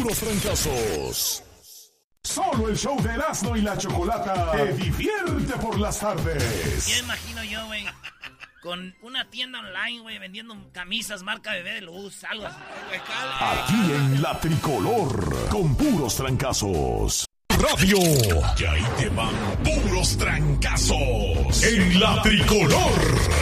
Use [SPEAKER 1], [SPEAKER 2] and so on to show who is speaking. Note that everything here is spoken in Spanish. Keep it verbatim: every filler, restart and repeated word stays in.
[SPEAKER 1] puros trancazos. Solo el show de Erasmo y la Chocolata te divierte por las tardes.
[SPEAKER 2] Ya imagino yo, güey, con una tienda online, güey, vendiendo camisas marca Bebé de Luz, algo así.
[SPEAKER 1] Aquí en La Tricolor, con puros trancazos. Radio. Y ahí te van puros trancazos en La Tricolor.